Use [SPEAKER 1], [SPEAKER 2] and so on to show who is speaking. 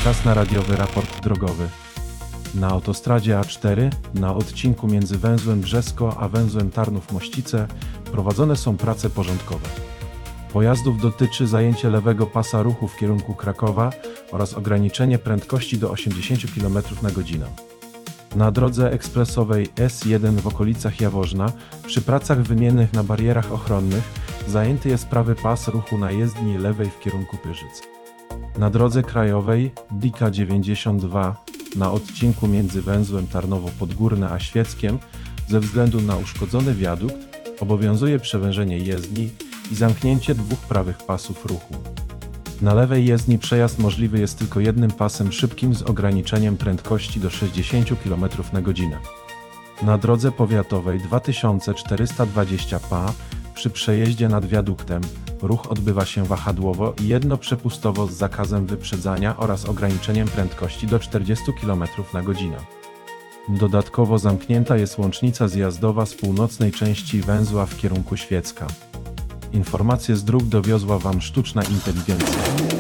[SPEAKER 1] Czas na radiowy raport drogowy. Na autostradzie A4, na odcinku między węzłem Brzesko a węzłem Tarnów-Mościce, prowadzone są prace porządkowe. Pojazdów dotyczy zajęcie lewego pasa ruchu w kierunku Krakowa oraz ograniczenie prędkości do 80 km/h. Na drodze ekspresowej S1 w okolicach Jaworzna, przy pracach wymiennych na barierach ochronnych, zajęty jest prawy pas ruchu na jezdni lewej w kierunku Pyrzyc. Na drodze krajowej DIKA 92 na odcinku między węzłem Tarnowo-Podgórne a Świeckiem, ze względu na uszkodzony wiadukt, obowiązuje przewężenie jezdni i zamknięcie dwóch prawych pasów ruchu. Na lewej jezdni przejazd możliwy jest tylko jednym pasem szybkim z ograniczeniem prędkości do 60 km/h. Na drodze powiatowej 2420 PA przy przejeździe nad wiaduktem ruch odbywa się wahadłowo i jednoprzepustowo z zakazem wyprzedzania oraz ograniczeniem prędkości do 40 km/h. Dodatkowo zamknięta jest łącznica zjazdowa z północnej części węzła w kierunku Świecka. Informacje z dróg dowiozła Wam sztuczna inteligencja.